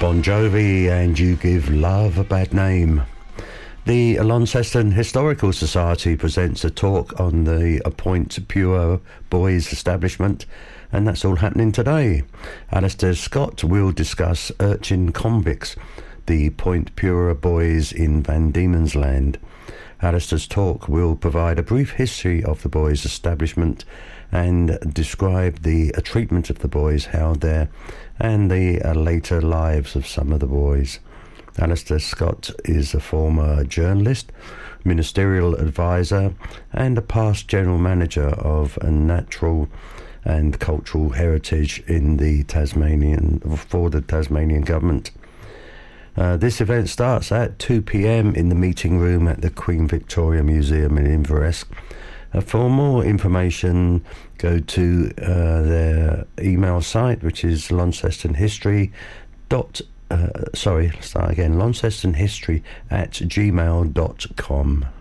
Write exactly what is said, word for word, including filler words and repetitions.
Bon Jovi and You Give Love a Bad Name. The Launceston Historical Society presents a talk on the Point Pure Boys establishment, and that's all happening today. Alistair Scott will discuss urchin convicts, the Point Pure Boys in Van Diemen's Land. Alistair's talk will provide a brief history of the boys' establishment and describe the uh, treatment of the boys held there and the uh, later lives of some of the boys. Alistair Scott is a former journalist, ministerial advisor and a past general manager of a natural and cultural heritage in the Tasmanian for the Tasmanian government. Uh, this event starts at two p.m. in the meeting room at the Queen Victoria Museum in Inveresk. Uh, for more information, go to uh, their email site, which is Launceston History. Dot, uh, sorry, start again. Launceston History at gmail dot com.